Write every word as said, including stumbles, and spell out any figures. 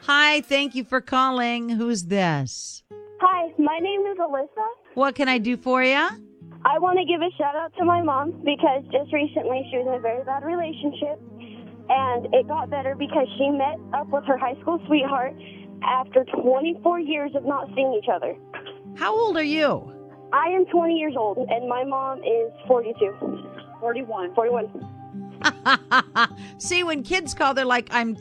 Hi, thank you for calling. Who's this? Hi, my name is Alyssa. What can I do for you? I want to give a shout out to my mom because just recently she was in a very bad relationship, and it got better because she met up with her high school sweetheart after twenty-four years of not seeing each other. How old are you? I am twenty years old, and my mom is forty-two. forty-one. forty-one. See, when kids call, they're like, I'm